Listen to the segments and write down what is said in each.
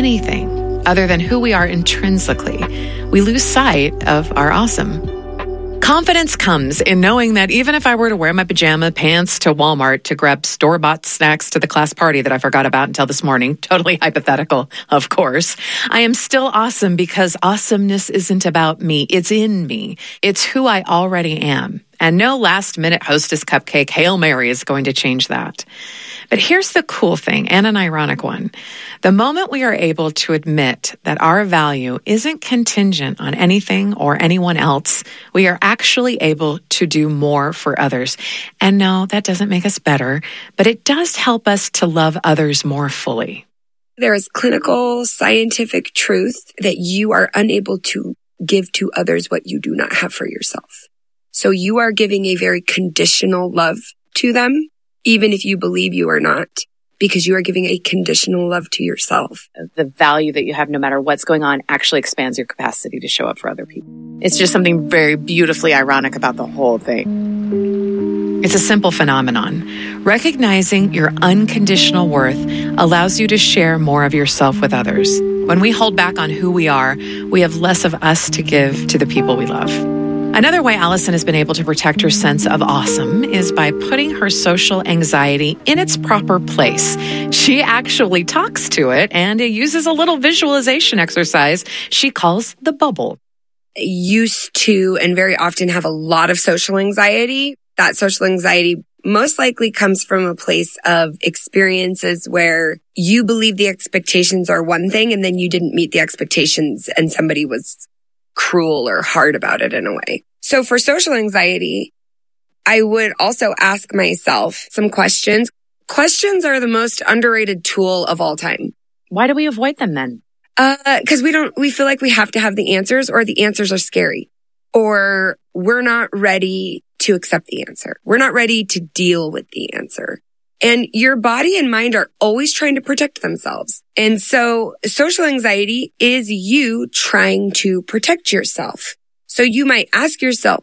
anything other than who we are intrinsically, we lose sight of our awesome. Confidence comes in knowing that even if I were to wear my pajama pants to Walmart to grab store-bought snacks to the class party that I forgot about until this morning, totally hypothetical, of course, I am still awesome because awesomeness isn't about me. It's in me. It's who I already am. And no last-minute Hostess cupcake Hail Mary is going to change that. But here's the cool thing, and an ironic one. The moment we are able to admit that our value isn't contingent on anything or anyone else, we are actually able to do more for others. And no, that doesn't make us better, but it does help us to love others more fully. There is clinical, scientific truth that you are unable to give to others what you do not have for yourself. So you are giving a very conditional love to them, even if you believe you are not, because you are giving a conditional love to yourself. The value that you have, no matter what's going on, actually expands your capacity to show up for other people. It's just something very beautifully ironic about the whole thing. It's a simple phenomenon. Recognizing your unconditional worth allows you to share more of yourself with others. When we hold back on who we are, we have less of us to give to the people we love. Another way Allison has been able to protect her sense of awesome is by putting her social anxiety in its proper place. She actually talks to it and it uses a little visualization exercise she calls the bubble. Used to and very often have a lot of social anxiety. That social anxiety most likely comes from a place of experiences where you believe the expectations are one thing and then you didn't meet the expectations and somebody was cruel or hard about it in a way. So for social anxiety, I would also ask myself some questions. Questions are the most underrated tool of all time. Why do we avoid them then? Because we feel like we have to have the answers, or the answers are scary, or we're not ready to accept the answer. We're not ready to deal with the answer. And your body and mind are always trying to protect themselves. And so social anxiety is you trying to protect yourself. So you might ask yourself,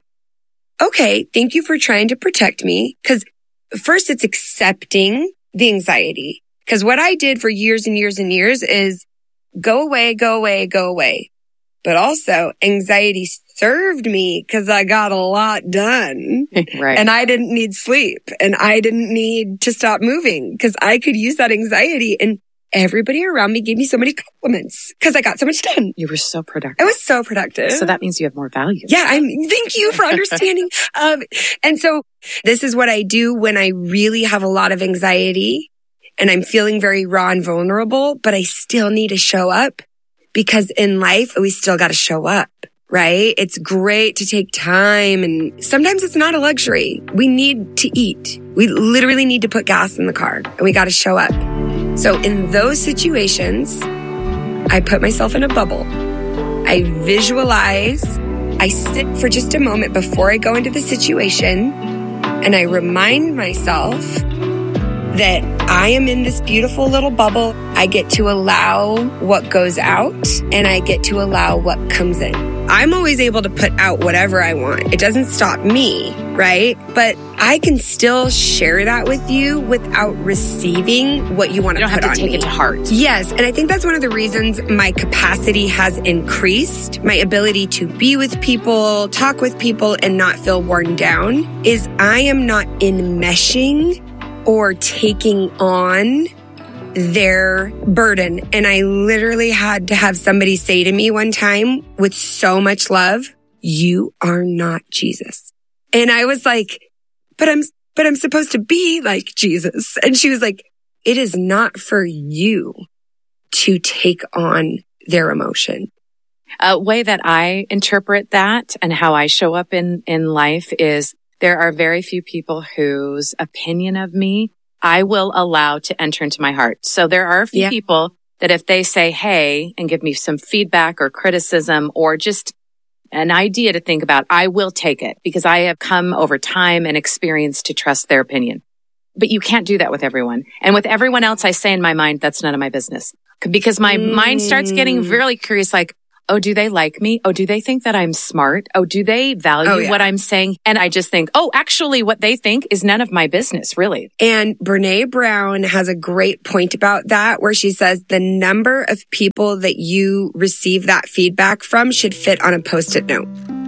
okay, thank you for trying to protect me. Because first it's accepting the anxiety. Because what I did for years and years and years is go away, go away, go away. But also anxiety served me because I got a lot done. Right. And I didn't need sleep and I didn't need to stop moving because I could use that anxiety, and everybody around me gave me so many compliments because I got so much done. You were so productive. I was so productive. So that means you have more value. Yeah. Thank you for understanding. And so this is what I do when I really have a lot of anxiety and I'm feeling very raw and vulnerable, but I still need to show up. Because in life, we still got to show up, right? It's great to take time, and sometimes it's not a luxury. We need to eat. We literally need to put gas in the car, and we got to show up. So in those situations, I put myself in a bubble. I visualize. I sit for just a moment before I go into the situation, and I remind myself that I am in this beautiful little bubble. I get to allow what goes out and I get to allow what comes in. I'm always able to put out whatever I want. It doesn't stop me, right? But I can still share that with you without receiving what you want to put on me. You don't have to take it to heart. Yes. And I think that's one of the reasons my capacity has increased. My ability to be with people, talk with people, and not feel worn down is I am not enmeshing or taking on their burden. And I literally had to have somebody say to me one time with so much love, you are not Jesus. And I was like, but I'm supposed to be like Jesus. And she was like, it is not for you to take on their emotion. A way that I interpret that and how I show up in life is there are very few people whose opinion of me I will allow to enter into my heart. So there are a few people that if they say, hey, and give me some feedback or criticism or just an idea to think about, I will take it because I have come over time and experience to trust their opinion. But you can't do that with everyone. And with everyone else, I say in my mind, that's none of my business. Because my mind starts getting really curious, like, oh, do they like me? Oh, do they think that I'm smart? Oh, do they value what I'm saying? And I just think, oh, actually what they think is none of my business, really. And Brene Brown has a great point about that, where she says the number of people that you receive that feedback from should fit on a Post-it note.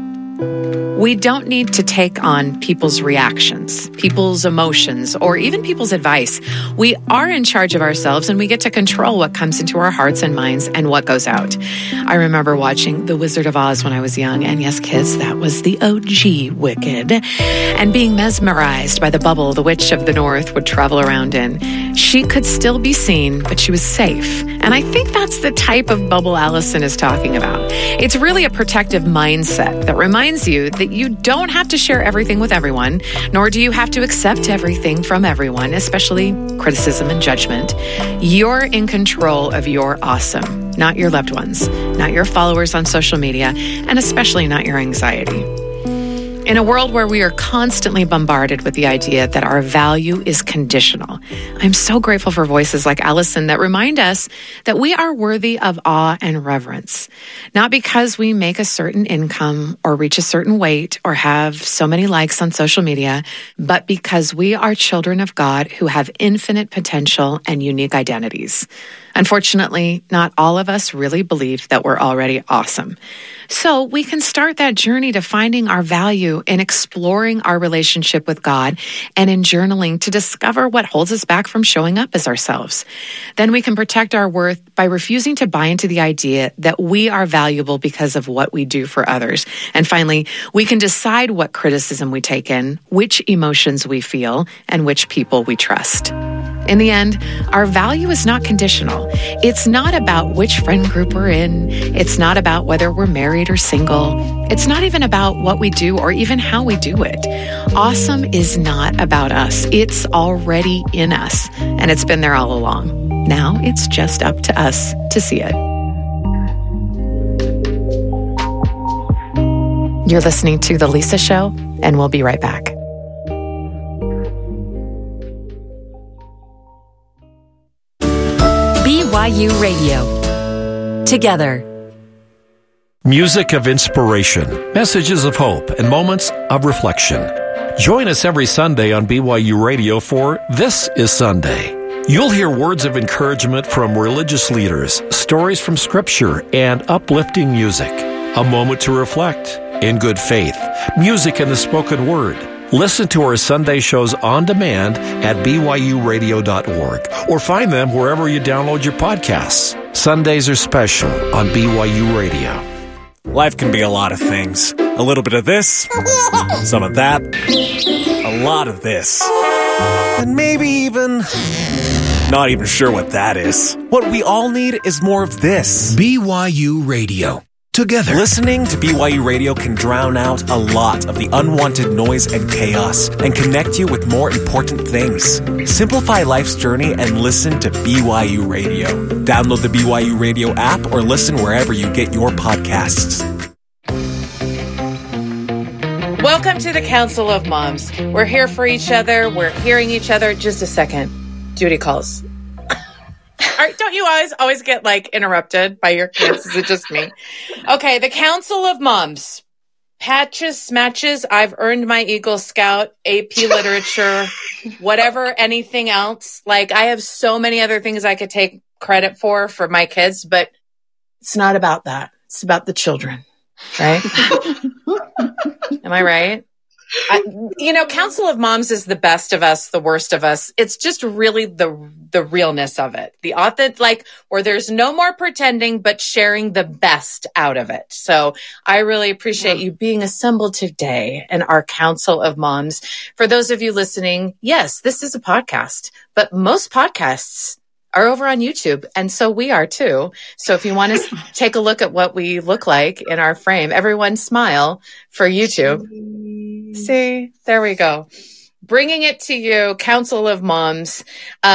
We don't need to take on people's reactions, people's emotions, or even people's advice. We are in charge of ourselves, and we get to control what comes into our hearts and minds and what goes out. I remember watching The Wizard of Oz when I was young, and yes, kids, that was the OG Wicked, and being mesmerized by the bubble the Witch of the North would travel around in. She could still be seen, but she was safe. And I think that's the type of bubble Allison is talking about. It's really a protective mindset that reminds you that you don't have to share everything with everyone, nor do you have to accept everything from everyone, especially criticism and judgment. You're in control of your awesome, not your loved ones, not your followers on social media, and especially not your anxiety. In a world where we are constantly bombarded with the idea that our value is conditional, I'm so grateful for voices like Allison that remind us that we are worthy of awe and reverence, not because we make a certain income or reach a certain weight or have so many likes on social media, but because we are children of God who have infinite potential and unique identities. Unfortunately, not all of us really believe that we're already awesome. So we can start that journey to finding our value in exploring our relationship with God and in journaling to discover what holds us back from showing up as ourselves. Then we can protect our worth by refusing to buy into the idea that we are valuable because of what we do for others. And finally, we can decide what criticism we take in, which emotions we feel, and which people we trust. In the end, our value is not conditional. It's not about which friend group we're in. It's not about whether we're married or single. It's not even about what we do or even how we do it. Awesome is not about us. It's already in us, and it's been there all along. Now it's just up to us to see it. You're listening to The Lisa Show, and we'll be right back. BYU Radio. Together. Music of inspiration, messages of hope, and moments of reflection. Join us every Sunday on BYU Radio for This is Sunday. You'll hear words of encouragement from religious leaders, stories from Scripture, and uplifting music. A moment to reflect in good faith, music and the spoken word. Listen to our Sunday shows on demand at byuradio.org or find them wherever you download your podcasts. Sundays are special on BYU Radio. Life can be a lot of things. A little bit of this, some of that, a lot of this, and maybe even not even sure what that is. What we all need is more of this. BYU Radio. Together. Listening to BYU Radio can drown out a lot of the unwanted noise and chaos and connect you with more important things. Simplify life's journey and listen to BYU Radio. Download the BYU Radio app or listen wherever you get your podcasts. Welcome to the Council of Moms. We're here for each other. We're hearing each other. Just a second. Duty calls. Don't you always get like interrupted by your kids? Is it just me? Okay, the Council of Moms. Patches, smatches, I've earned my Eagle Scout, AP Literature, whatever, anything else. Like, I have so many other things I could take credit for my kids, but it's not about that. It's about the children, right? Am I right? Council of Moms is the best of us, the worst of us. It's just really the realness of it. The authentic, where there's no more pretending, but sharing the best out of it. So I really appreciate you being assembled today in our Council of Moms. For those of you listening, yes, this is a podcast, but most podcasts are over on YouTube. And so we are too. So if you want to take a look at what we look like in our frame, everyone smile for YouTube. See, there we go. Bringing it to you, Council of Moms.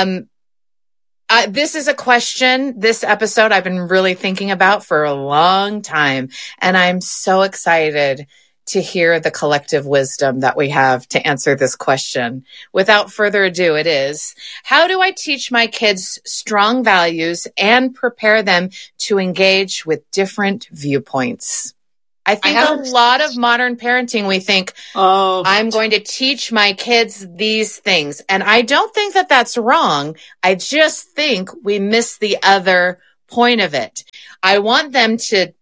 This is a question, this episode I've been really thinking about for a long time. And I'm so excited to hear the collective wisdom that we have to answer this question. Without further ado, it is, how do I teach my kids strong values and prepare them to engage with different viewpoints? I think a lot of modern parenting, we think, I'm going to teach my kids these things. And I don't think that that's wrong. I just think we miss the other point of it. I want them to,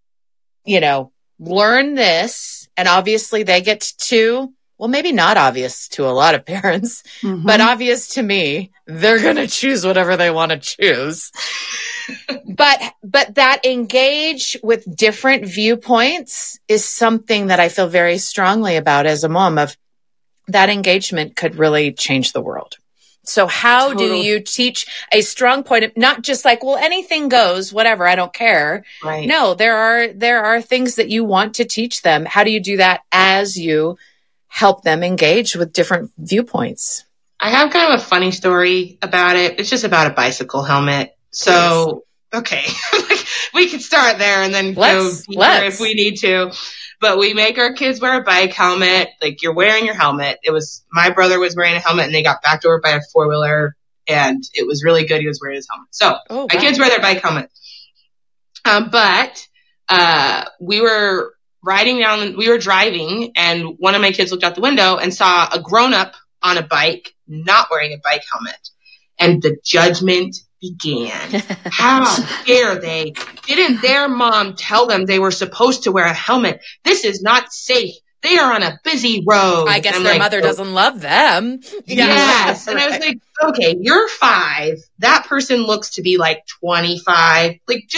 learn this. And obviously they get to, well, maybe not obvious to a lot of parents, but obvious to me, they're going to choose whatever they want to choose. But that engage with different viewpoints is something that I feel very strongly about as a mom, of that engagement could really change the world. So how do you teach a strong point of, not just like, well, anything goes, whatever, I don't care. Right. No, there are things that you want to teach them. How do you do that as you help them engage with different viewpoints? I have kind of a funny story about it. It's just about a bicycle helmet. So, okay, we could start there and then go deeper if we need to. But we make our kids wear a bike helmet. Like, you're wearing your helmet. My brother was wearing a helmet and they got backed over by a 4-wheeler and it was really good. He was wearing his helmet. So my kids wear their bike helmet. But we were driving and one of my kids looked out the window and saw a grown-up on a bike not wearing a bike helmet. And the judgment began. How dare they? Didn't their mom tell them they were supposed to wear a helmet? This is not safe. They are on a busy road. I guess their mother doesn't love them. Yes. And I was like, okay, you're 5. That person looks to be like 25.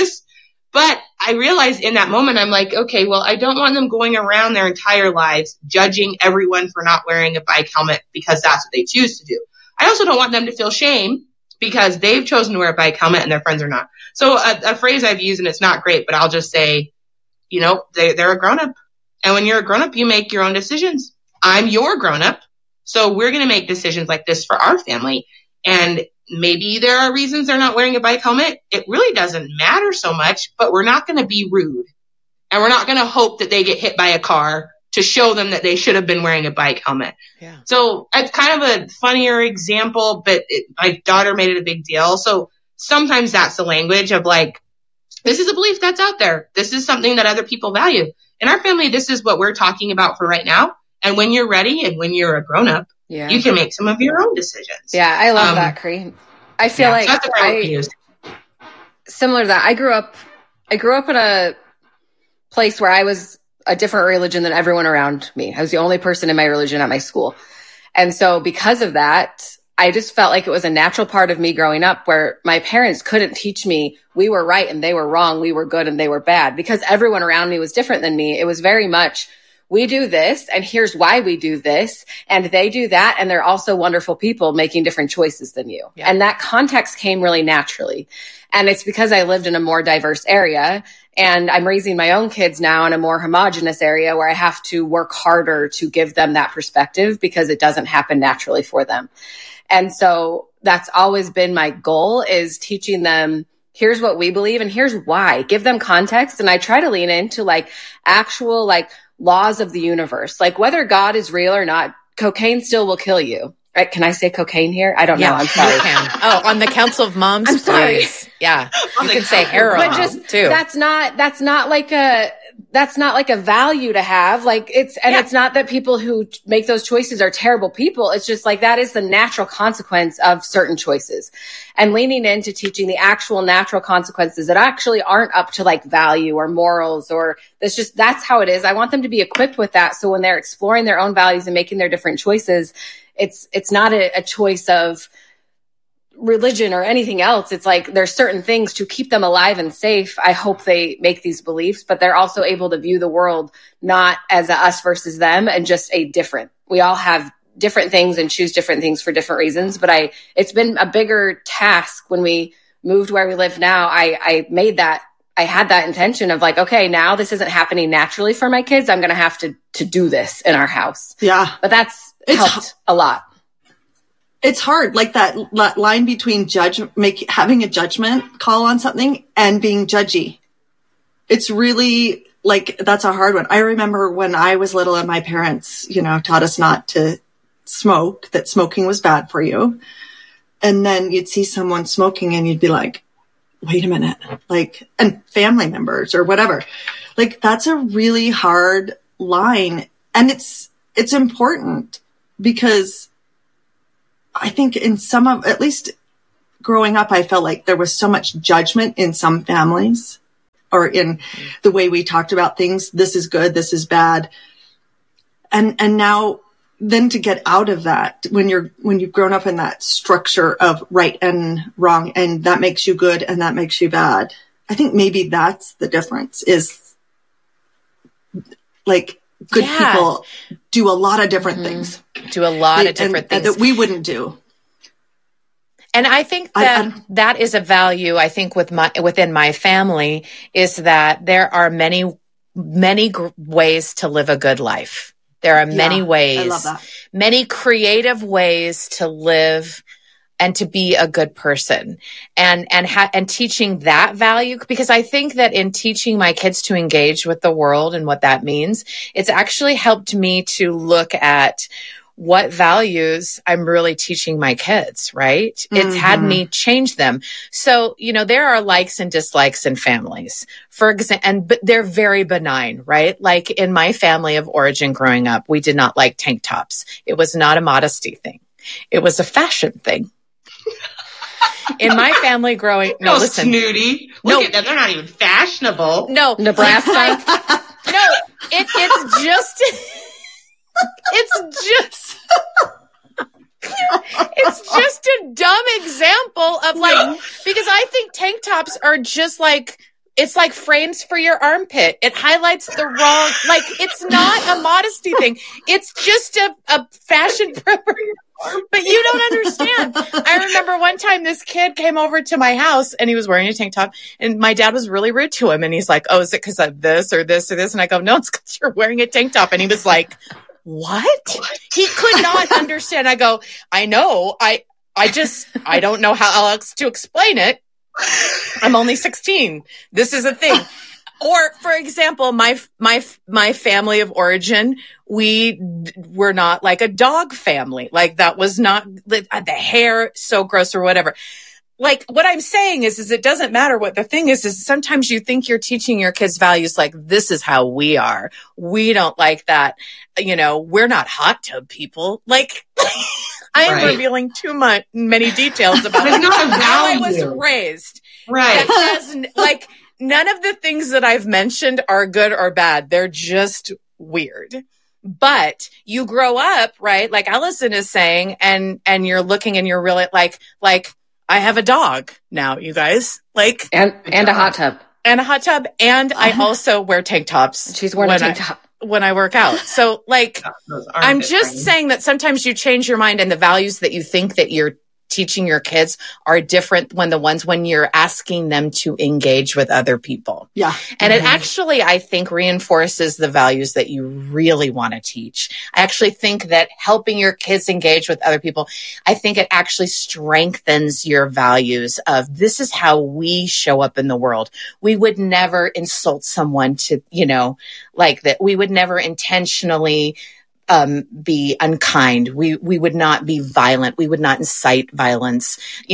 But I realized in that moment, I'm like, okay, well, I don't want them going around their entire lives judging everyone for not wearing a bike helmet because that's what they choose to do. I also don't want them to feel shame because they've chosen to wear a bike helmet and their friends are not. So a phrase I've used, and it's not great, but I'll just say, they're a grown-up. And when you're a grown-up, you make your own decisions. I'm your grown-up. So we're going to make decisions like this for our family. And maybe there are reasons they're not wearing a bike helmet. It really doesn't matter so much, but we're not going to be rude. And we're not going to hope that they get hit by a car to show them that they should have been wearing a bike helmet. Yeah. So it's kind of a funnier example, but my daughter made it a big deal. So sometimes that's the language of like, this is a belief that's out there. This is something that other people value. In our family, this is what we're talking about for right now. And when you're ready and when you're a grown-up, you can make some of your own decisions. Yeah, I love that, Cree. I feel like similar to that. I grew up in a place where I was a different religion than everyone around me. I was the only person in my religion at my school. And so because of that, I just felt like it was a natural part of me growing up where my parents couldn't teach me we were right and they were wrong, we were good and they were bad, because everyone around me was different than me. It was very much, we do this and here's why we do this, and they do that, and they're also wonderful people making different choices than you. Yeah. And that context came really naturally. And it's because I lived in a more diverse area, and I'm raising my own kids now in a more homogenous area where I have to work harder to give them that perspective because it doesn't happen naturally for them. And so that's always been my goal, is teaching them, here's what we believe and here's why. Give them context. And I try to lean into actual laws of the universe. Like whether God is real or not, cocaine still will kill you. Right? Can I say cocaine here? I don't know. I'm sorry. You can. Oh, on the Council of Moms, I'm sorry. Please. Yeah. You can say heroin, but just too. That's not like a value to have. It's not that people who make those choices are terrible people. It's just that is the natural consequence of certain choices, and leaning into teaching the actual natural consequences that actually aren't up to value or morals, or that's how it is. I want them to be equipped with that. So when they're exploring their own values and making their different choices, it's not a choice of religion or anything else. It's there's certain things to keep them alive and safe. I hope they make these beliefs, but they're also able to view the world not as a us versus them, and just a different. We all have different things and choose different things for different reasons. But it's been a bigger task when we moved where we live now. I had that intention of okay, now this isn't happening naturally for my kids. I'm going to have to do this in our house. Yeah. But that's helped a lot. It's hard, that line between having a judgment call on something and being judgy. It's really like, that's a hard one. I remember when I was little and my parents, taught us not to smoke, that smoking was bad for you. And then you'd see someone smoking and you'd be like, wait a minute, like, and family members or whatever. Like, that's a really hard line. And it's important because I think at least growing up, I felt like there was so much judgment in some families or in the way we talked about things. This is good. This is bad. And now then to get out of that, when you've grown up in that structure of right and wrong, and that makes you good and that makes you bad. I think maybe that's the difference, is like good people do a lot of different things. Do a lot of different things that we wouldn't do. And I think that that is a value, I think, within my family, is that there are many ways to live a good life. There are many ways, I love that. Many creative ways to live and to be a good person, and teaching that value, because I think that in teaching my kids to engage with the world and what that means, it's actually helped me to look at what values I'm really teaching my kids, right? Mm-hmm. It's had me change them. So, there are likes and dislikes in families, for example, but they're very benign, right? Like in my family of origin growing up, we did not like tank tops. It was not a modesty thing. It was a fashion thing. In my family growing, no, listen, snooty. Look at them; they're not even fashionable. No, Nebraska. No, it's just. It's just a dumb example of because I think tank tops are just like, it's like frames for your armpit. It highlights the wrong, like, it's not a modesty thing. It's just a fashion for but you don't understand. I remember one time this kid came over to my house and he was wearing a tank top, and my dad was really rude to him. And he's like, oh, is it because of this or this or this? And I go, no, it's because you're wearing a tank top. And he was like, what? He could not understand. I go, I know. I don't know how else to explain it. I'm only 16. This is a thing. Or, for example, my family of origin, we were not like a dog family. Like, that was not the hair so gross or whatever. Like, what I'm saying is it doesn't matter what the thing is sometimes you think you're teaching your kids values like, this is how we are. We don't like that. We're not hot tub people. Like, I am revealing many details about how I was raised. Right. Like, none of the things that I've mentioned are good or bad. They're just weird. But you grow up, right? Like Allison is saying, and you're looking and you're really like, I have a dog now, you guys. Like, and a hot tub. And a hot tub. And I also wear tank tops. She's wearing a tank top when I work out. So, like, I'm just saying that sometimes you change your mind, and the values that you think that you're teaching your kids are different when you're asking them to engage with other people. Yeah. And it actually, I think, reinforces the values that you really want to teach. I actually think that helping your kids engage with other people, I think it actually strengthens your values of, this is how we show up in the world. We would never insult someone to, like that. We would never intentionally be unkind. We would not be violent. We would not incite violence.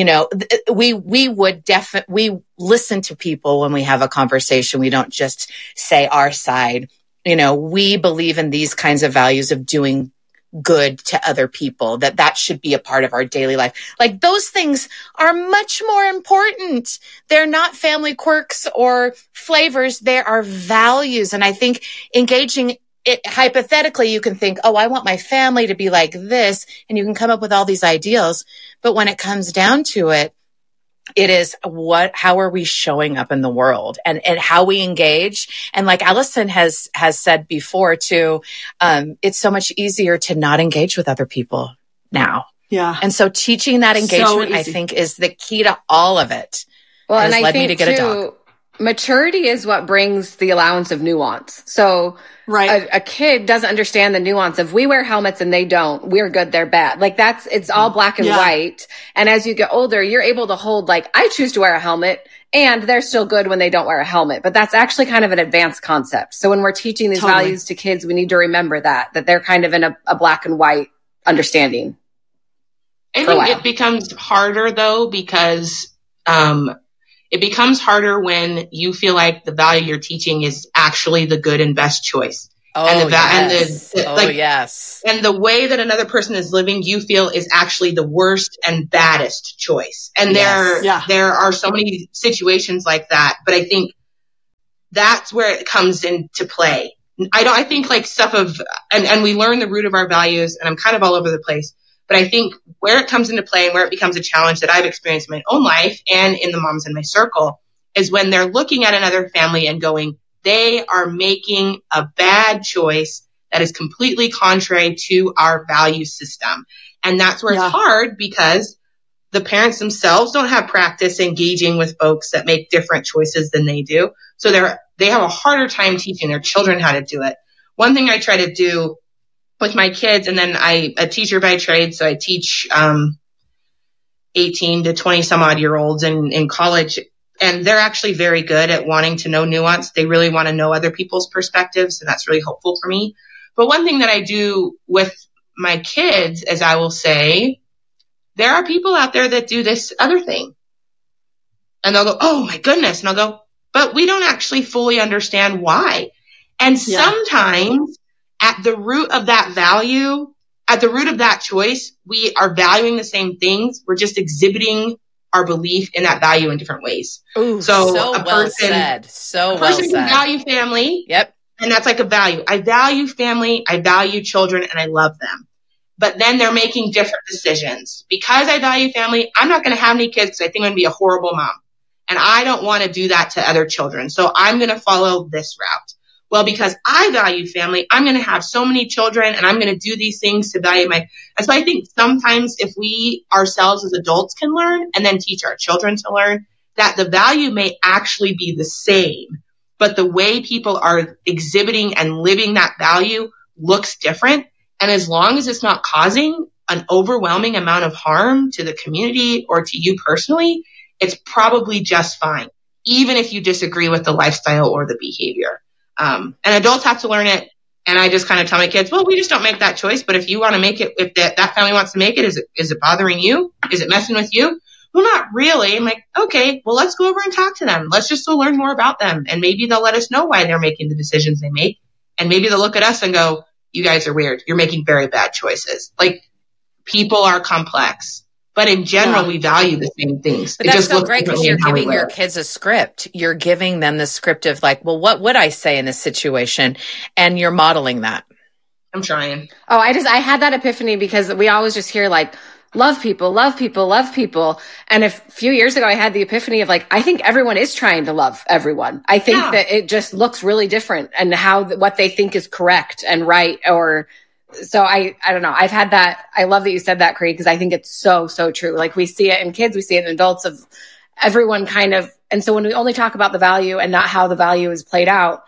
We would we listen to people when we have a conversation. We don't just say our side. We believe in these kinds of values of doing good to other people, that should be a part of our daily life. Like, those things are much more important. They're not family quirks or flavors. They are values. And I think engaging hypothetically, you can think, oh, I want my family to be like this, and you can come up with all these ideals. But when it comes down to it, it is how are we showing up in the world, and how we engage. And like Allison has said before too, it's so much easier to not engage with other people now. Yeah. And so teaching that engagement, I think, is the key to all of it. Well, and I led think me to get a dog. maturity is what brings the allowance of nuance. So a kid doesn't understand the nuance of we wear helmets and they don't. We're good, they're bad. Like it's all black and white. And as you get older, you're able to hold like, I choose to wear a helmet and they're still good when they don't wear a helmet. But that's actually kind of an advanced concept. So when we're teaching these values to kids, we need to remember that they're kind of in a black and white understanding. I think it becomes harder though, because, it becomes harder when you feel like the value you're teaching is actually the good and best choice. And the way that another person is living, you feel is actually the worst and baddest choice. And there are so many situations like that, but I think that's where it comes into play. I think like stuff of, and we learn the root of our values, and I'm kind of all over the place. But I think where it comes into play and where it becomes a challenge that I've experienced in my own life and in the moms in my circle is when they're looking at another family and going, they are making a bad choice that is completely contrary to our value system. And that's where it's hard, because the parents themselves don't have practice engaging with folks that make different choices than they do. So they have a harder time teaching their children how to do it. One thing I try to do with my kids, and then I'm a teacher by trade, so I teach 18 to 20 some odd year olds in college, and they're actually very good at wanting to know nuance. They really want to know other people's perspectives, and that's really helpful for me. But one thing that I do with my kids is I will say, there are people out there that do this other thing. And they'll go, oh my goodness. And I'll go, but we don't actually fully understand why. And sometimes at the root of that value, at the root of that choice, we are valuing the same things. We're just exhibiting our belief in that value in different ways. Ooh, so a person can value family. Yep. And that's like a value. I value family. I value children, and I love them. But then they're making different decisions. Because I value family, I'm not going to have any kids because I think I'm going to be a horrible mom. And I don't want to do that to other children. So I'm going to follow this route. Well, because I value family, I'm going to have so many children, and I'm going to do these things to value my. And so I think sometimes if we ourselves as adults can learn and then teach our children to learn, that the value may actually be the same, but the way people are exhibiting and living that value looks different. And as long as it's not causing an overwhelming amount of harm to the community or to you personally, it's probably just fine, even if you disagree with the lifestyle or the behavior. And adults have to learn it. And I just kind of tell my kids, well, we just don't make that choice. But if you want to make it, if that family wants to make it, is it bothering you? Is it messing with you? Well, not really. I'm like, okay, well, let's go over and talk to them. Let's just go learn more about them. And maybe they'll let us know why they're making the decisions they make. And maybe they'll look at us and go, you guys are weird. You're making very bad choices. Like, people are complex. But in general, we value the same things. But that's so great because you're giving your kids a script. You're giving them the script of like, well, what would I say in this situation? And you're modeling that. I'm trying. Oh, I had that epiphany because we always just hear like, love people, love people, love people. And a few years ago, I had the epiphany of like, I think everyone is trying to love everyone. I think that it just looks really different and what they think is correct and right So I don't know. I've had that. I love that you said that, Creed, because I think it's so, so true. Like we see it in kids, we see it in adults of everyone kind of. And so when we only talk about the value and not how the value is played out,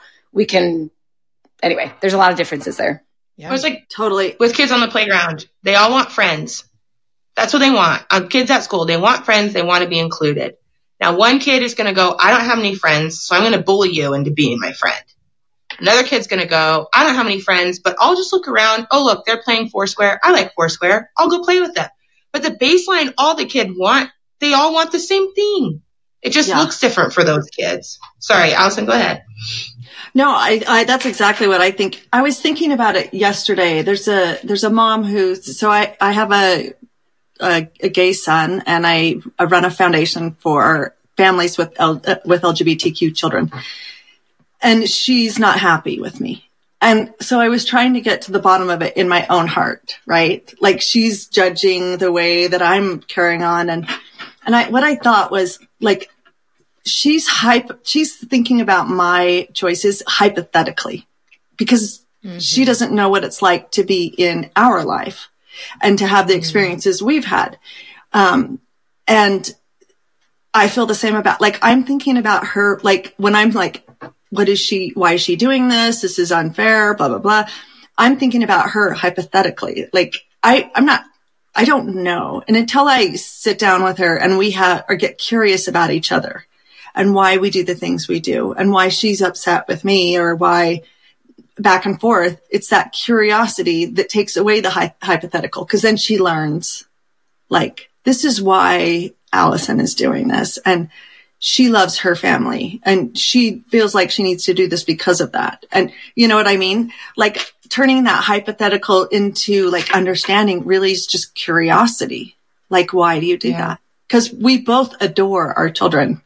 anyway, there's a lot of differences there. Yeah. It's like totally with kids on the playground, they all want friends. That's what they want. Kids at school, they want friends. They want to be included. Now, one kid is going to go, I don't have any friends, so I'm going to bully you into being my friend. Another kid's going to go, I don't have any friends, but I'll just look around. Oh, look, they're playing Foursquare. I like Foursquare. I'll go play with them. But the baseline, all the kid want, they all want the same thing. It just looks different for those kids. Sorry, Allison, go ahead. No, I that's exactly what I think. I was thinking about it yesterday. There's a mom so I have a gay son, and I run a foundation for families with LGBTQ children. And she's not happy with me. And so I was trying to get to the bottom of it in my own heart, right? Like she's judging the way that I'm carrying on. And what I thought was like, she's thinking about my choices hypothetically because she doesn't know what it's like to be in our life and to have the experiences we've had. And I feel the same about, like, I'm thinking about her, like, when I'm like, why is she doing this? This is unfair, blah, blah, blah. I'm thinking about her hypothetically. Like, I don't know. And until I sit down with her and or get curious about each other and why we do the things we do and why she's upset with me or why back and forth, it's that curiosity that takes away the hypothetical. Cause then she learns, like, this is why Allison is doing this. And she loves her family and she feels like she needs to do this because of that. And you know what I mean? Like, turning that hypothetical into like understanding really is just curiosity. Like, why do you do that? Because we both adore our children.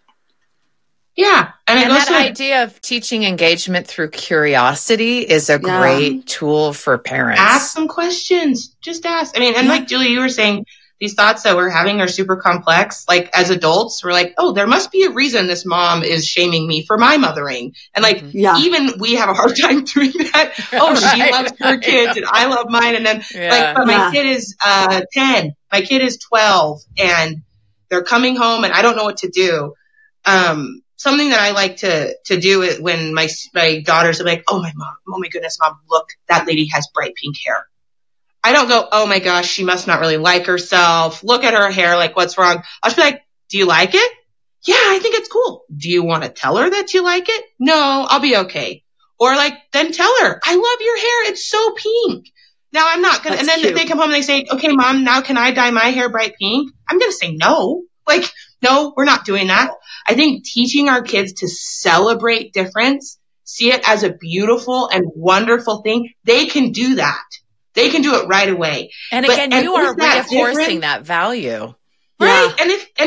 Yeah. And that idea of teaching engagement through curiosity is a great tool for parents. Ask some questions. Just ask. I mean, and like Julie, you were saying, these thoughts that we're having are super complex. Like, as adults, we're like, oh, there must be a reason this mom is shaming me for my mothering. And like, even we have a hard time doing that. Oh, she loves her kids and I love mine. And then like, but my kid is 10, my kid is 12 and they're coming home and I don't know what to do. Something that I like to do it when my daughters are like, oh my goodness, mom, look, that lady has bright pink hair. I don't go, oh my gosh, she must not really like herself. Look at her hair. Like, what's wrong? I'll just be like, do you like it? Yeah, I think it's cool. Do you want to tell her that you like it? No, I'll be okay. Or like, then tell her, I love your hair. It's so pink. Now I'm not going to, and then if they come home and they say, okay, mom, now can I dye my hair bright pink? I'm going to say no. Like, no, we're not doing that. I think teaching our kids to celebrate difference, see it as a beautiful and wonderful thing, they can do that. They can do it right away. And again, you are reinforcing that value. Right. Yeah. And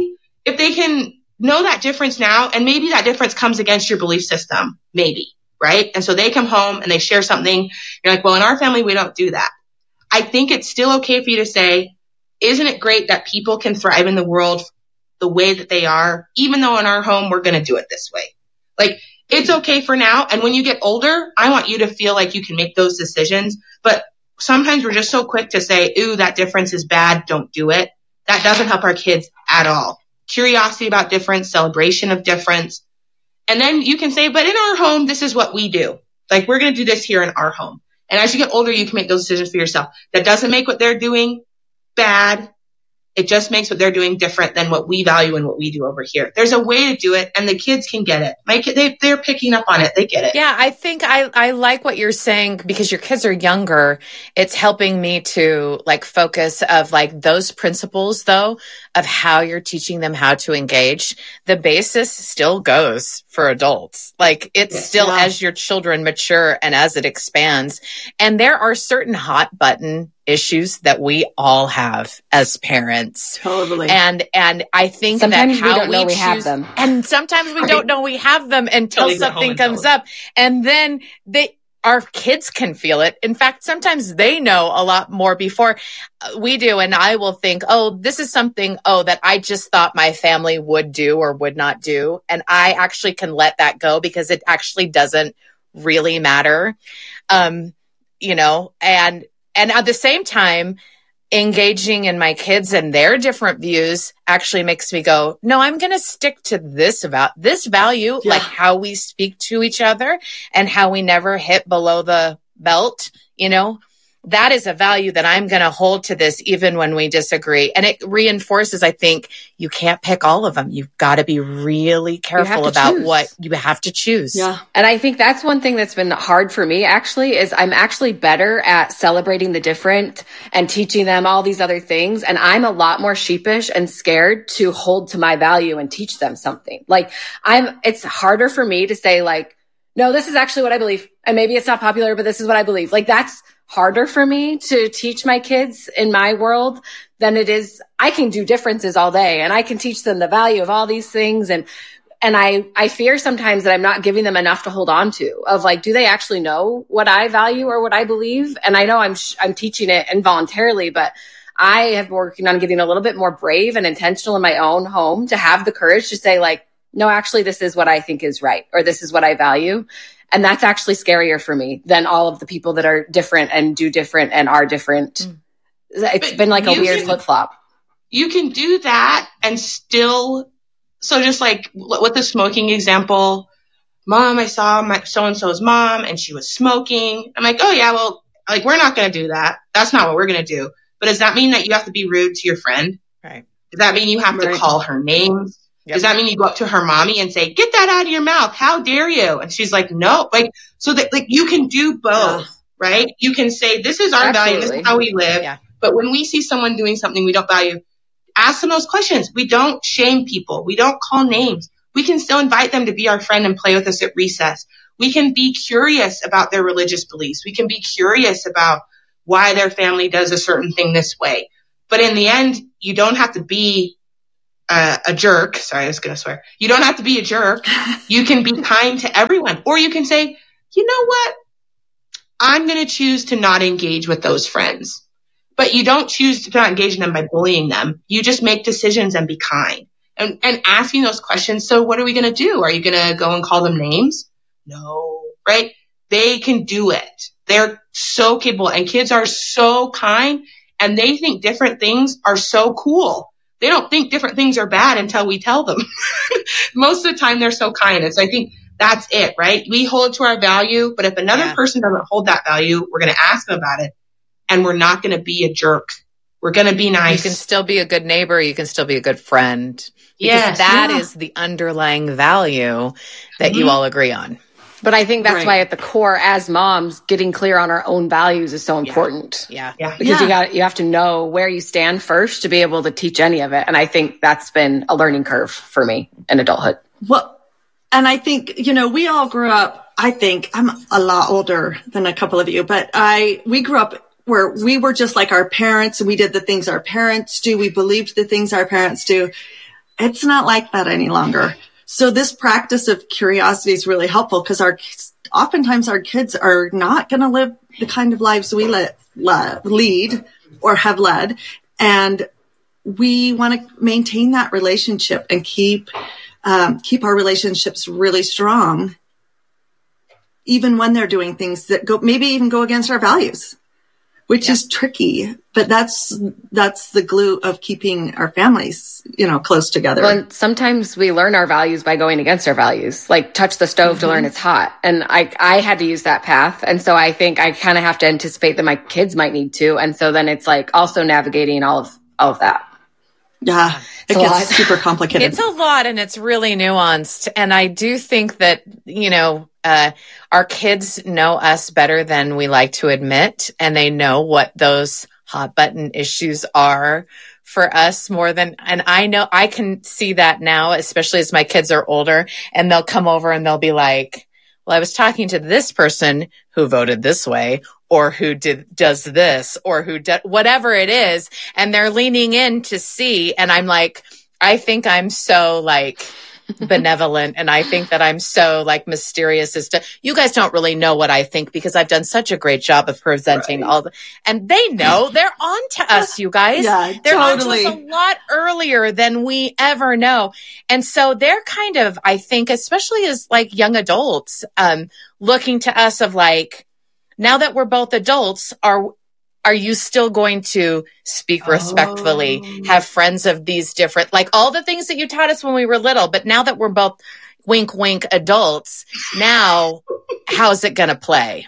if they can know that difference now, and maybe that difference comes against your belief system, maybe, right? And so they come home and they share something. You're like, well, in our family, we don't do that. I think it's still okay for you to say, isn't it great that people can thrive in the world the way that they are, even though in our home, we're going to do it this way. Like, it's okay for now. And when you get older, I want you to feel like you can make those decisions. But sometimes we're just so quick to say, ooh, that difference is bad. Don't do it. That doesn't help our kids at all. Curiosity about difference, celebration of difference. And then you can say, but in our home, this is what we do. Like, we're going to do this here in our home. And as you get older, you can make those decisions for yourself. That doesn't make what they're doing bad. It just makes what they're doing different than what we value and what we do over here. There's a way to do it, and the kids can get it. They're picking up on it. They get it. Yeah, I think I like what you're saying because your kids are younger. It's helping me to like focus of like those principles, though, of how you're teaching them how to engage. The basis still goes for adults. Like, it's still as your children mature and as it expands. And there are certain hot button issues that we all have as parents. Totally. And I think sometimes that how we don't know we choose, have them. And sometimes we don't know we have them until something comes up. And then our kids can feel it. In fact, sometimes they know a lot more before we do. And I will think, oh, this is something, that I just thought my family would do or would not do. And I actually can let that go because it actually doesn't really matter. And at the same time, engaging in my kids and their different views actually makes me go, no, I'm going to stick to this value, like how we speak to each other and how we never hit below the belt, that is a value that I'm going to hold to this even when we disagree. And it reinforces, I think, you can't pick all of them. You've got to be really careful about what you have to choose. Yeah. And I think that's one thing that's been hard for me actually is I'm actually better at celebrating the different and teaching them all these other things. And I'm a lot more sheepish and scared to hold to my value and teach them something. Like it's harder for me to say like, no, this is actually what I believe. And maybe it's not popular, but this is what I believe. Like that's harder for me to teach my kids in my world than it is. I can do differences all day and I can teach them the value of all these things. And I fear sometimes that I'm not giving them enough to hold on to of like, do they actually know what I value or what I believe? And I know I'm teaching it involuntarily, but I have been working on getting a little bit more brave and intentional in my own home to have the courage to say like, no, actually, this is what I think is right, or this is what I value. And that's actually scarier for me than all of the people that are different and do different and are different. It's been like a weird flip-flop. You can do that and still So just like with the smoking example, Mom, I saw my so-and-so's mom and she was smoking. I'm like, oh yeah, well, like, we're not going to do that. That's not what we're going to do. But does that mean that you have to be rude to your friend? Right. Does that mean you have to call her names? Yep. Does that mean you go up to her mommy and say, get that out of your mouth? How dare you? And she's like, no. Like, so that, like, you can do both, right? You can say, this is our value, this is how we live. Yeah. But when we see someone doing something we don't value, ask them those questions. We don't shame people. We don't call names. We can still invite them to be our friend and play with us at recess. We can be curious about their religious beliefs. We can be curious about why their family does a certain thing this way. But in the end, you don't have to be a jerk. Sorry, I was going to swear. You don't have to be a jerk. You can be kind to everyone. Or you can say, you know what? I'm going to choose to not engage with those friends. But you don't choose to not engage in them by bullying them. You just make decisions and be kind. And asking those questions, so what are we going to do? Are you going to go and call them names? No, right? They can do it. They're so capable. And kids are so kind, and they think different things are so cool. They don't think different things are bad until we tell them. Most of the time, they're so kind. And so I think that's it, right? We hold to our value, but if another person doesn't hold that value, we're going to ask them about it, and we're not going to be a jerk. We're going to be nice. You can still be a good neighbor. You can still be a good friend. Because that is the underlying value that you all agree on. But I think that's why at the core, as moms, getting clear on our own values is so important. Yeah. Because you have to know where you stand first to be able to teach any of it. And I think that's been a learning curve for me in adulthood. Well, and I think, we all grew up, I think I'm a lot older than a couple of you, but we grew up where we were just like our parents. We did the things our parents do. We believed the things our parents do. It's not like that any longer. So this practice of curiosity is really helpful because oftentimes our kids are not going to live the kind of lives we lead or have led. And we want to maintain that relationship and keep our relationships really strong, even when they're doing things that maybe even go against our values. Which is tricky, but that's the glue of keeping our families, close together. Well, and sometimes we learn our values by going against our values, like touch the stove to learn it's hot. And I had to use that path. And so I think I kind of have to anticipate that my kids might need to. And so then it's like also navigating all of that. Yeah, it gets super complicated. It's a lot, and it's really nuanced. And I do think that, our kids know us better than we like to admit, and they know what those hot button issues are for us more than, and I know I can see that now, especially as my kids are older, and they'll come over and they'll be like, well, I was talking to this person who voted this way, or who does this, or who whatever it is. And they're leaning in to see. And I'm like, I think I'm so like benevolent. And I think that I'm so like mysterious as to, you guys don't really know what I think because I've done such a great job of presenting and they know they're on to us, you guys. Yeah, they're totally. on to us a lot earlier than we ever know. And so they're kind of, I think, especially as like young adults, looking to us of like, now that we're both adults, are you still going to speak respectfully, have friends of these different, like all the things that you taught us when we were little, but now that we're both wink, wink adults, now how's it going to play?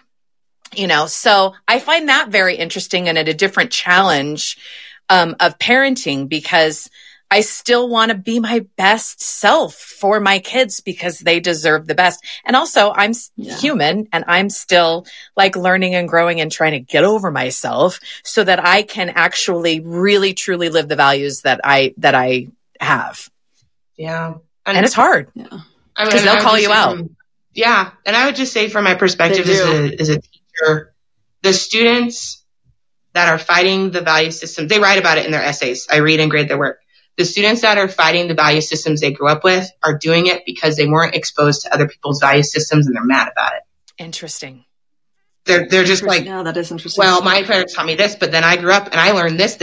So I find that very interesting and a different challenge of parenting because I still want to be my best self for my kids because they deserve the best. And also I'm human and I'm still like learning and growing and trying to get over myself so that I can actually really truly live the values that I have. Yeah. And it's hard. Yeah. Because they'll call you out. Yeah. And I would just say from my perspective as a teacher, the students that are fighting the value system, they write about it in their essays. I read and grade their work. The students that are fighting the value systems they grew up with are doing it because they weren't exposed to other people's value systems and they're mad about it. Interesting. They're just like, yeah, that is interesting. Well, my parents taught me this, but then I grew up and I learned this.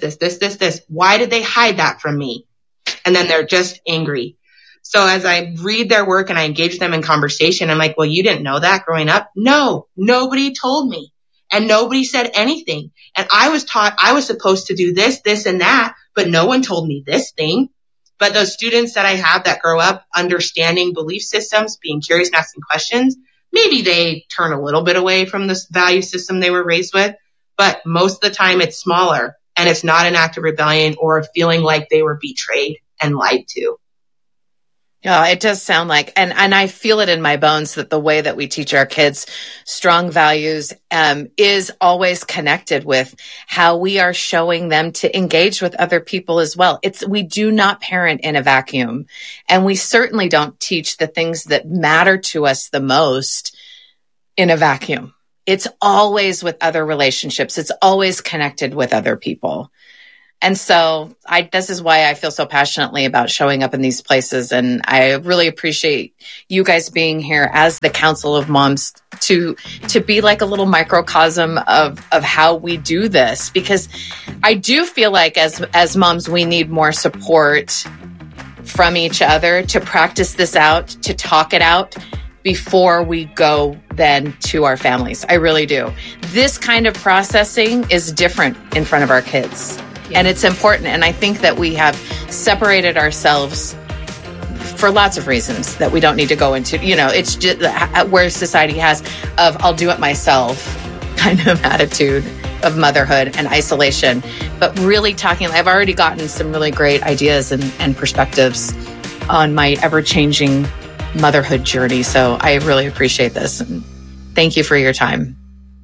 Why did they hide that from me? And then they're just angry. So as I read their work and I engage them in conversation, I'm like, well, you didn't know that growing up? No, nobody told me. And nobody said anything. And I was taught I was supposed to do this, and that, but no one told me this thing. But those students that I have that grow up understanding belief systems, being curious and asking questions, maybe they turn a little bit away from this value system they were raised with, but most of the time it's smaller and it's not an act of rebellion or feeling like they were betrayed and lied to. Yeah, it does sound like, and I feel it in my bones that the way that we teach our kids strong values is always connected with how we are showing them to engage with other people as well. We do not parent in a vacuum, and we certainly don't teach the things that matter to us the most in a vacuum. It's always with other relationships. It's always connected with other people. And so this is why I feel so passionately about showing up in these places. And I really appreciate you guys being here as the Council of Moms to be like a little microcosm of how we do this, because I do feel like as moms, we need more support from each other to practice this out, to talk it out before we go then to our families. I really do. This kind of processing is different in front of our kids. And it's important. And I think that we have separated ourselves for lots of reasons that we don't need to go into. It's just where society has of I'll do it myself kind of attitude of motherhood and isolation. But really I've already gotten some really great ideas and perspectives on my ever-changing motherhood journey. So I really appreciate this. And thank you for your time.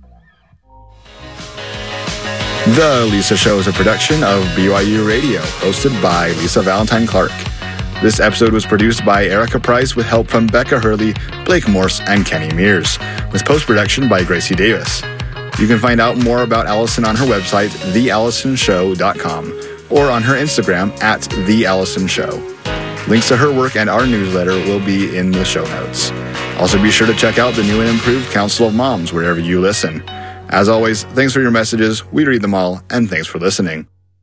The Lisa Show is a production of BYU Radio, hosted by Lisa Valentine Clark. This episode was produced by Erica Price with help from Becca Hurley, Blake Morse, and Kenny Mears, with post-production by Gracie Davis. You can find out more about Allison on her website, theallisonshow.com, or on her Instagram at theallisonshow. Links to her work and our newsletter will be in the show notes. Also be sure to check out the new and improved Council of Moms wherever you listen. As always, thanks for your messages. We read them all, and thanks for listening.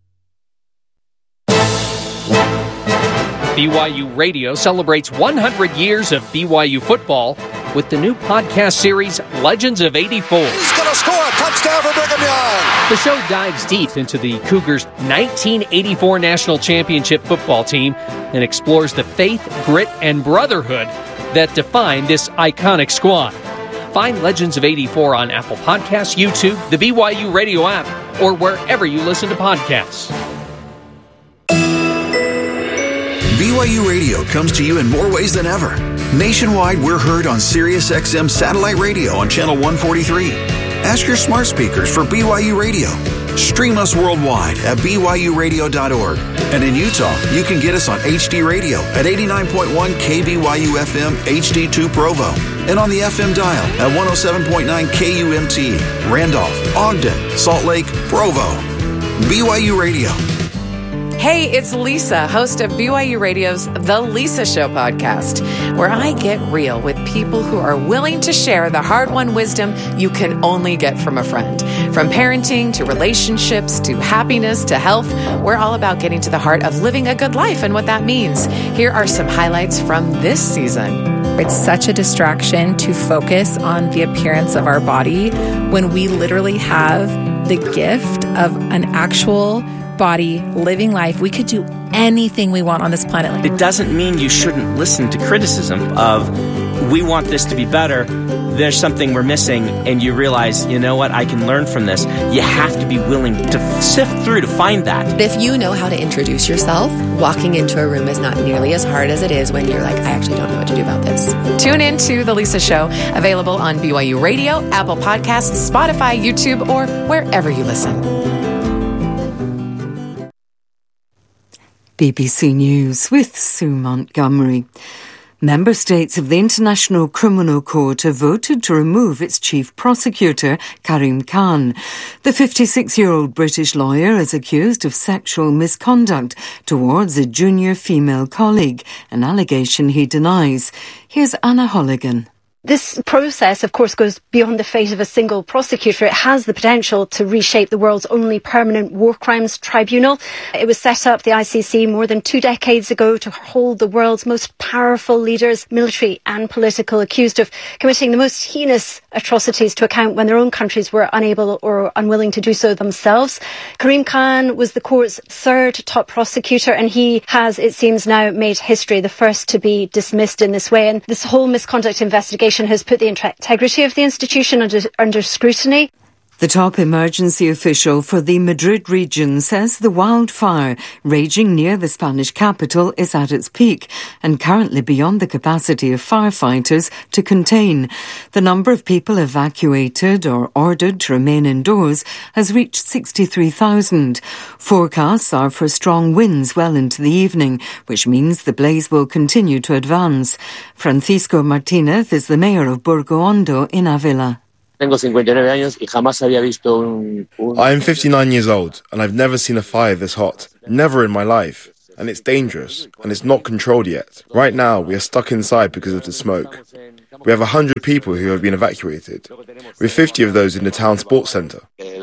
BYU Radio celebrates 100 years of BYU football with the new podcast series, Legends of 84. He's going to score a touchdown for Brigham Young. The show dives deep into the Cougars' 1984 National Championship football team and explores the faith, grit, and brotherhood that define this iconic squad. Find Legends of 84 on Apple Podcasts, YouTube, the BYU Radio app, or wherever you listen to podcasts. BYU Radio comes to you in more ways than ever. Nationwide, we're heard on SiriusXM Satellite Radio on Channel 143. Ask your smart speakers for BYU Radio. Stream us worldwide at BYURadio.org. And in Utah, you can get us on HD Radio at 89.1 KBYU FM HD2 Provo. And on the FM dial at 107.9 KUMT, Randolph, Ogden, Salt Lake, Provo. BYU Radio. Hey, it's Lisa, host of BYU Radio's The Lisa Show podcast, where I get real with people who are willing to share the hard-won wisdom you can only get from a friend. From parenting to relationships to happiness to health, we're all about getting to the heart of living a good life and what that means. Here are some highlights from this season. It's such a distraction to focus on the appearance of our body when we literally have the gift of an actual body, living life. We could do anything we want on this planet. It doesn't mean you shouldn't listen to criticism of, we want this to be better, there's something we're missing, and you realize, you know what, I can learn from this. You have to be willing to sift through to find that. If you know how to introduce yourself, walking into a room is not nearly as hard as it is when you're like, I actually don't know what to do about this. Tune in to The Lisa Show, available on BYU Radio, Apple Podcasts, Spotify, YouTube, or wherever you listen. BBC News with Sue Montgomery. Member states of the International Criminal Court have voted to remove its chief prosecutor, Karim Khan. The 56-year-old British lawyer is accused of sexual misconduct towards a junior female colleague, an allegation he denies. Here's Anna Holligan. This process, of course, goes beyond the fate of a single prosecutor. It has the potential to reshape the world's only permanent war crimes tribunal. It was set up, the ICC, more than 2 decades ago to hold the world's most powerful leaders, military and political, accused of committing the most heinous atrocities to account when their own countries were unable or unwilling to do so themselves. Karim Khan was the court's third top prosecutor, and he has, it seems now, made history, the first to be dismissed in this way. And this whole misconduct investigation has put the integrity of the institution under scrutiny. The top emergency official for the Madrid region says the wildfire raging near the Spanish capital is at its peak and currently beyond the capacity of firefighters to contain. The number of people evacuated or ordered to remain indoors has reached 63,000. Forecasts are for strong winds well into the evening, which means the blaze will continue to advance. Francisco Martinez is the mayor of Burgo Hondo in Avila. I am 59 years old and I've never seen a fire this hot. Never in my life. And it's dangerous and it's not controlled yet. Right now we are stuck inside because of the smoke. We have 100 people who have been evacuated. We have 50 of those in the town sports centre.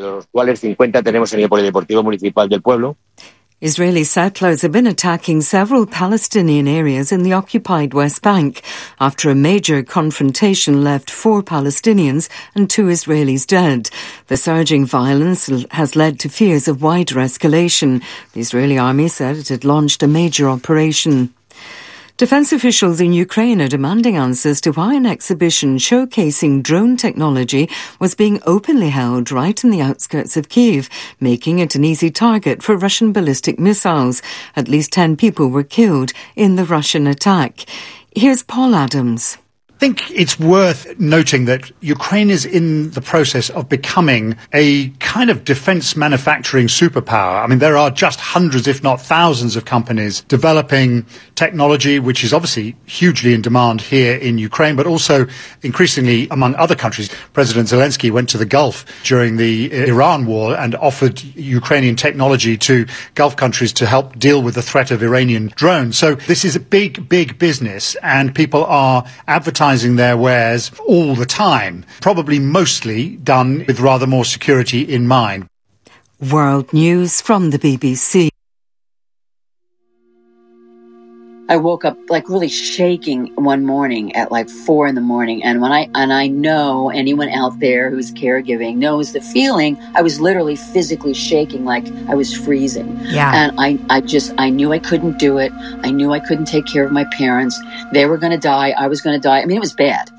Israeli settlers have been attacking several Palestinian areas in the occupied West Bank after a major confrontation left 4 Palestinians and 2 Israelis dead. The surging violence has led to fears of wider escalation. The Israeli army said it had launched a major operation. Defence officials in Ukraine are demanding answers to why an exhibition showcasing drone technology was being openly held right in the outskirts of Kyiv, making it an easy target for Russian ballistic missiles. At least 10 people were killed in the Russian attack. Here's Paul Adams. I think it's worth noting that Ukraine is in the process of becoming a kind of defense manufacturing superpower. I mean, there are just hundreds, if not thousands, of companies developing technology, which is obviously hugely in demand here in Ukraine, but also increasingly among other countries. President Zelensky went to the Gulf during the Iran war and offered Ukrainian technology to Gulf countries to help deal with the threat of Iranian drones. So this is a big, big business, and people are advertising their wares all the time, probably mostly done with rather more security in mind. World News from the BBC. I woke up like really shaking one morning at like 4 a.m. And I know anyone out there who's caregiving knows the feeling. I was literally physically shaking, like I was freezing. Yeah. And I knew I couldn't do it. I knew I couldn't take care of my parents. They were going to die. I was going to die. I mean, it was bad.